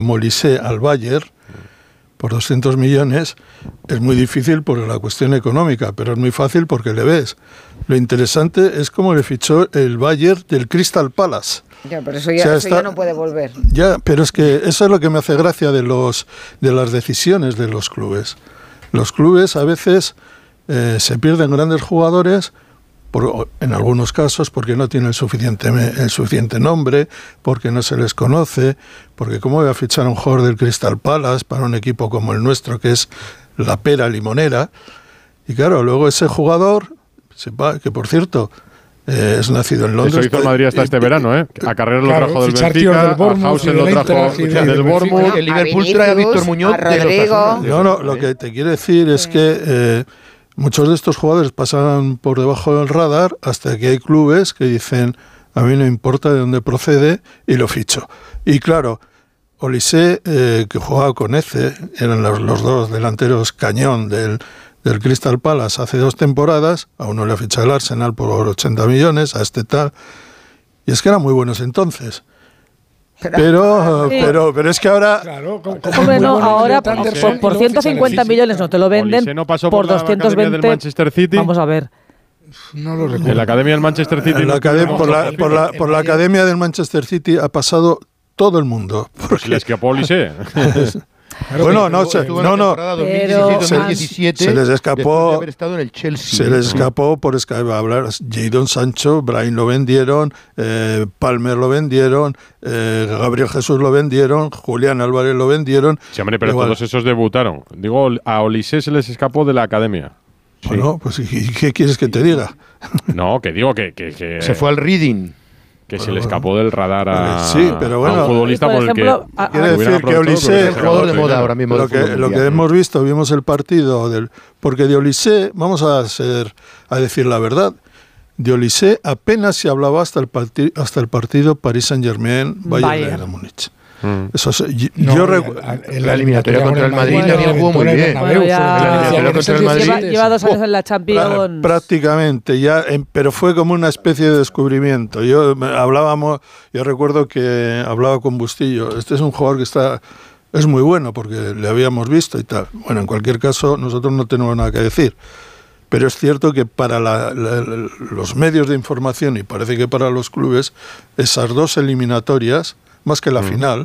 Olise al Bayern por 200 millones, es muy difícil por la cuestión económica, pero es muy fácil porque le ves. Lo interesante es cómo le fichó el Bayern del Crystal Palace. Ya, pero eso ya no puede volver. Ya, pero es que eso es lo que me hace gracia de las decisiones de los clubes. Los clubes a veces se pierden grandes jugadores, en algunos casos porque no tienen el suficiente nombre, porque no se les conoce, porque cómo voy a fichar a un jugador del Crystal Palace para un equipo como el nuestro, que es la pera limonera. Y claro, luego ese jugador, que por cierto es nacido en Londres. Eso hizo el Madrid hasta este verano, ¿eh? A Carrero lo trajo del Benfica, a Hausen lo trajo del Bournemouth. El Liverpool trae a Víctor Muñoz, a Rodrigo. No, lo que te quiero decir es que muchos de estos jugadores pasan por debajo del radar hasta que hay clubes que dicen, a mí no importa de dónde procede y lo ficho. Y claro, Olise, que jugaba con Eze, eran los dos delanteros cañón del Crystal Palace hace 2 temporadas, a uno le ha fichado el Arsenal por 80 millones, a este tal, y es que eran muy buenos entonces. Pero es que ahora... Claro, hombre, no, ahora por 150 millones no te lo venden, no pasó por 220 del Manchester City. Vamos a ver. No lo recuerdo. En la academia del Manchester City. Por la academia del Manchester City ha pasado todo el mundo. Pues le escapó Olise. Bueno, no, se les escapó. De haber estado en el Chelsea. Se les escapó por hablar. Jadon Sancho, Brahim lo vendieron, Palmer lo vendieron, Gabriel Jesús lo vendieron, Julián Álvarez lo vendieron. Sí, hombre, pero todos esos debutaron. Digo, a Olise se les escapó de la academia. Bueno, pues ¿y qué quieres que te diga? No, que digo que se fue al Reading. Que se le escapó del radar a un futbolista por ejemplo, quiere decir que Olise es jugador de moda ahora mismo. Lo que hemos visto, vimos el partido porque de Olise, vamos a decir la verdad, de Olise apenas se hablaba hasta el partido Paris Saint-Germain-Bayern de Múnich. Eso en la eliminatoria contra el Madrid también jugó muy bien. Lleva 2 años en la Champions. Prácticamente, pero fue como una especie de descubrimiento. Yo recuerdo que hablaba con Bustillo. Este es un jugador que es muy bueno porque le habíamos visto y tal. Bueno, en cualquier caso, nosotros no tenemos nada que decir. Pero es cierto que para los medios de información y parece que para los clubes, esas 2 eliminatorias, más que la final,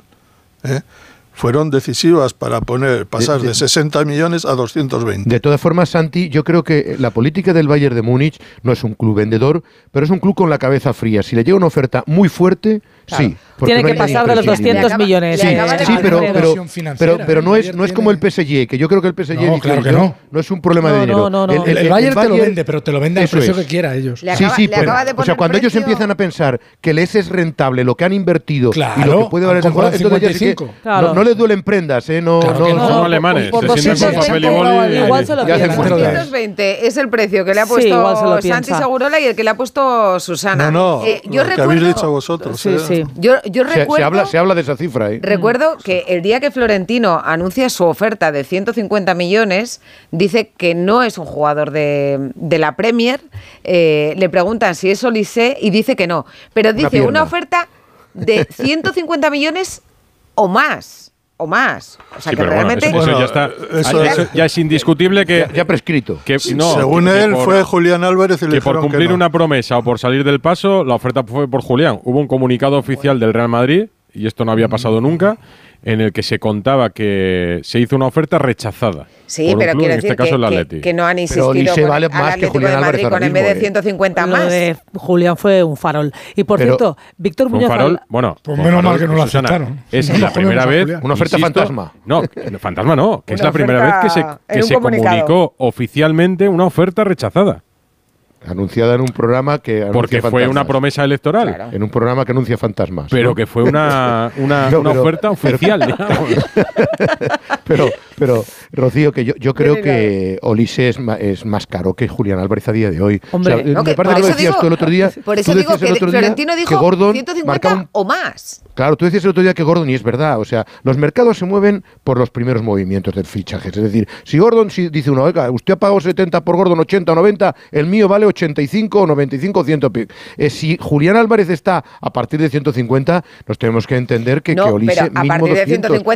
fueron decisivas para pasar de 60 millones a 220. De todas formas, Santi, yo creo que la política del Bayern de Múnich no es un club vendedor, pero es un club con la cabeza fría. Si le llega una oferta muy fuerte, claro, sí. Tiene que pasar de los 200 millones. Sí, pero no es como el PSG, que yo creo que el PSG no es un problema de dinero. No. El Bayern te lo vende, pero te lo vende al precio que quiera ellos. O sea, cuando ellos empiezan a pensar que les es rentable lo que han invertido y lo que puede valer ese jugador, entonces ya no les duelen prendas, no son alemanes, se sientan con papel y boli. Igual se lo piensan. 220 es el precio que le ha puesto Santi Segurola y el que le ha puesto Susana. Yo recuerdo que habéis dicho vosotros. Yo recuerdo, se habla de esa cifra. Recuerdo que el día que Florentino anuncia su oferta de 150 millones, dice que no es un jugador de la Premier. Le preguntan si es Olise y dice que no. Pero dice una oferta de 150 millones o más. O sea, que realmente... Eso ya es indiscutible que... Ya prescrito. Según él, fue Julián Álvarez y le dijeron por cumplir una promesa o por salir del paso, la oferta fue por Julián. Hubo un comunicado oficial del Real Madrid, y esto no había pasado nunca, en el que se contaba que se hizo una oferta rechazada. Sí, pero quiero decir que no han insistido con el Atlético de Madrid con en vez de 150 más. Lo de Julián fue un farol. Y por cierto, Víctor Muñoz... Bueno, pues menos mal que no lo aceptaron. Es la primera vez... Una oferta fantasma. No, fantasma no, que es la primera vez que se comunicó oficialmente una oferta rechazada. Anunciada en un programa que anuncia porque fue fantasmas. Una promesa electoral. Claro. En un programa que anuncia fantasmas. Pero que fue una oferta oficial. Pero Rocío, que yo creo que Olise es más caro que Julián Álvarez a día de hoy. Hombre, me parece que lo decías tú el otro día. Por eso digo que Florentino dijo 150 o más. Claro, tú decías el otro día que Gordon, y es verdad, o sea, los mercados se mueven por los primeros movimientos del fichaje. Es decir, si Gordon dice uno, oiga, usted ha pagado 70 por Gordon, 80 o 90, el mío vale 85 o 95 o 100. Si Julián Álvarez está a partir de 150, nos tenemos que entender que Olise pero a mínimo partir de 200.